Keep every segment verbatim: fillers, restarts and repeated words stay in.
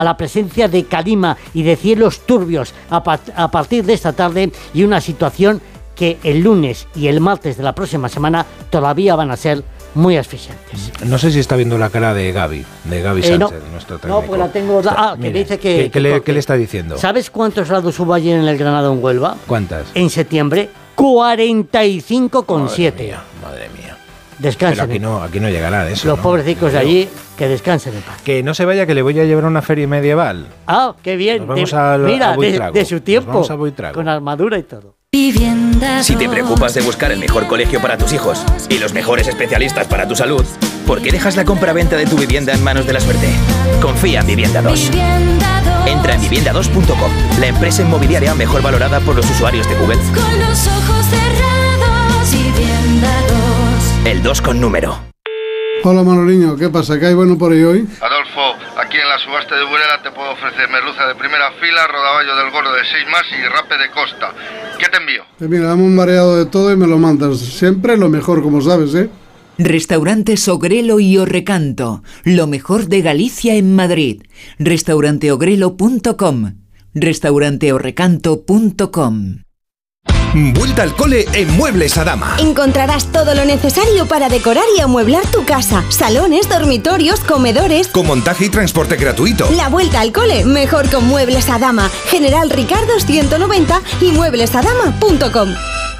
a la presencia de calima y de cielos turbios a, pa- a partir de esta tarde, y una situación que el lunes y el martes de la próxima semana todavía van a ser muy asfixiantes. No sé si está viendo la cara de Gaby, de Gaby Sánchez, eh, no, nuestro técnico. No, pues la tengo... Ah, que Mire, dice que... ¿Qué, qué, le, ¿Qué le está diciendo? ¿Sabes cuántos grados hubo ayer en el Granado en Huelva? ¿Cuántas? En septiembre, cuarenta y cinco coma siete. Madre mía. Descansen. Pero aquí no, aquí no llegará eso. Los ¿no? pobrecicos de allí, que descansen en paz. Que no se vaya, que le voy a llevar a una feria medieval. Ah, qué bien. Nos vamos de, al, mira, a de, de su tiempo. Nos vamos a Buitrago. Con armadura y todo. Si te preocupas de buscar el mejor colegio para tus hijos y los mejores especialistas para tu salud, ¿por qué dejas la compra-venta de tu vivienda en manos de la suerte? Confía en Vivienda dos. Entra en vivienda dos punto com, la empresa inmobiliaria mejor valorada por los usuarios de Google. Con los ojos cerrados, Vivienda dos. El dos con número. Hola Manoliño, ¿qué pasa? ¿Qué hay bueno por ahí hoy? Adolfo, aquí en la subasta de Burela te puedo ofrecer merluza de primera fila, rodaballo del gordo de seis más y rape de costa. ¿Qué te envío? Pues mira, dame un mareado de todo y me lo mandas. Siempre lo mejor, como sabes, ¿eh? Restaurantes Ogrelo y Orrecanto, lo mejor de Galicia en Madrid. restaurante ogrelo punto com, restaurante orrecanto punto com. Vuelta al cole en Muebles Adama. Encontrarás todo lo necesario para decorar y amueblar tu casa. Salones, dormitorios, comedores. Con montaje y transporte gratuito. La vuelta al cole, mejor con Muebles Adama. General Ricardo ciento noventa y muebles adama punto com.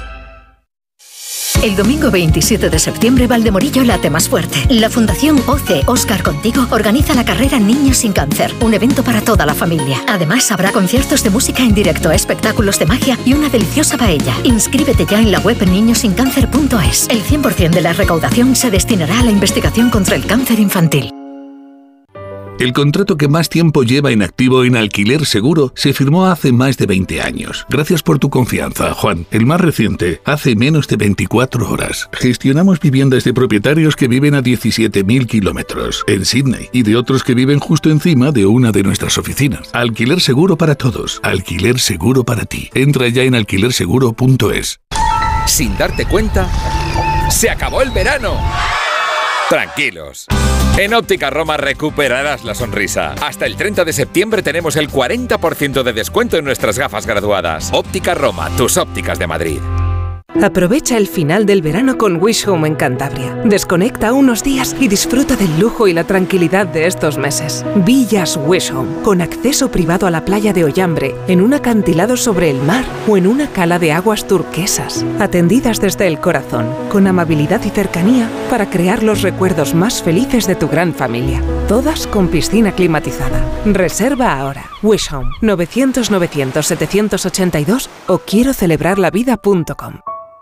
El domingo veintisiete de septiembre, Valdemorillo late más fuerte. La Fundación O C Óscar Contigo organiza la carrera Niños sin Cáncer, un evento para toda la familia. Además, habrá conciertos de música en directo, espectáculos de magia y una deliciosa paella. Inscríbete ya en la web niños sin cáncer punto es. El cien por ciento de la recaudación se destinará a la investigación contra el cáncer infantil. El contrato que más tiempo lleva en activo en Alquiler Seguro se firmó hace más de veinte años. Gracias por tu confianza, Juan. El más reciente, hace menos de veinticuatro horas. Gestionamos viviendas de propietarios que viven a diecisiete mil kilómetros en Sydney y de otros que viven justo encima de una de nuestras oficinas. Alquiler Seguro para todos. Alquiler Seguro para ti. Entra ya en alquiler seguro punto es. Sin darte cuenta, se acabó el verano. Tranquilos. En Óptica Roma recuperarás la sonrisa. Hasta el treinta de septiembre tenemos el cuarenta por ciento de descuento en nuestras gafas graduadas. Óptica Roma, tus ópticas de Madrid. Aprovecha el final del verano con Wish Home en Cantabria. Desconecta unos días y disfruta del lujo y la tranquilidad de estos meses. Villas Wish Home, con acceso privado a la playa de Ollambre, en un acantilado sobre el mar o en una cala de aguas turquesas. Atendidas desde el corazón, con amabilidad y cercanía para crear los recuerdos más felices de tu gran familia. Todas con piscina climatizada. Reserva ahora. Wish Home, novecientos novecientos setecientos ochenta y dos o quiero celebrar la vida punto com.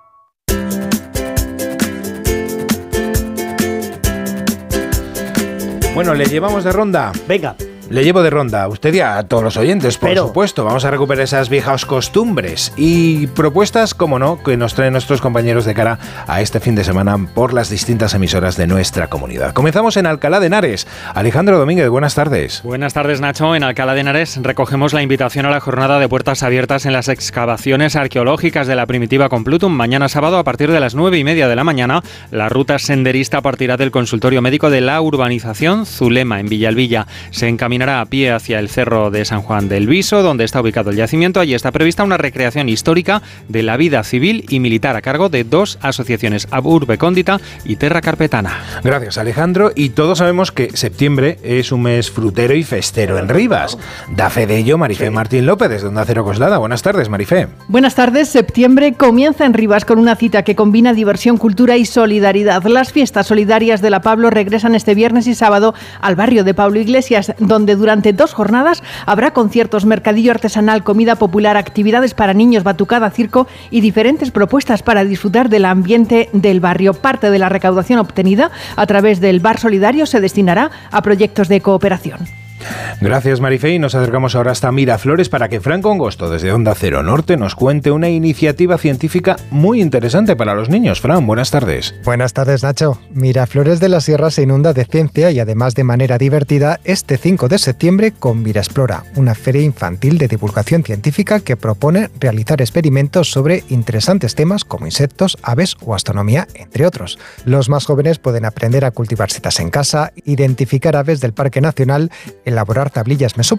Bueno, ¿le llevamos de ronda? Venga. Le llevo de ronda a usted y a todos los oyentes, por Pero, supuesto. Vamos a recuperar esas viejas costumbres y propuestas, como no, que nos traen nuestros compañeros de cara a este fin de semana por las distintas emisoras de nuestra comunidad. Comenzamos en Alcalá de Henares. Alejandro Domínguez, buenas tardes. Buenas tardes, Nacho. En Alcalá de Henares recogemos la invitación a la jornada de puertas abiertas en las excavaciones arqueológicas de la primitiva Complutum. Mañana sábado, a partir de las nueve y media de la mañana, la ruta senderista partirá del consultorio médico de la urbanización Zulema, en Villalbilla. Se encaminará a pie hacia el cerro de San Juan del Viso, donde está ubicado el yacimiento. Allí está prevista una recreación histórica de la vida civil y militar a cargo de dos asociaciones, Ab Urbe Condita y Terra Carpetana. Gracias, Alejandro. Y todos sabemos que septiembre es un mes frutero y festero en Rivas. Da fe de ello Marifé sí. Martín López, desde Onda Cero Coslada. Buenas tardes, Marifé. Buenas tardes. Septiembre comienza en Rivas con una cita que combina diversión, cultura y solidaridad. Las fiestas solidarias de la Pablo regresan este viernes y sábado al barrio de Pablo Iglesias, donde durante dos jornadas habrá conciertos, mercadillo artesanal, comida popular, actividades para niños, batucada, circo y diferentes propuestas para disfrutar del ambiente del barrio. Parte de la recaudación obtenida a través del Bar Solidario se destinará a proyectos de cooperación. Gracias, Marifé, y nos acercamos ahora hasta Miraflores para que Franco Angosto, desde Onda Cero Norte, nos cuente una iniciativa científica muy interesante para los niños. Fran, buenas tardes. Buenas tardes, Nacho. Miraflores de la Sierra se inunda de ciencia y además de manera divertida este cinco de septiembre con Miraexplora, una feria infantil de divulgación científica que propone realizar experimentos sobre interesantes temas como insectos, aves o astronomía, entre otros. Los más jóvenes pueden aprender a cultivar setas en casa, identificar aves del Parque Nacional, elaborar tablillas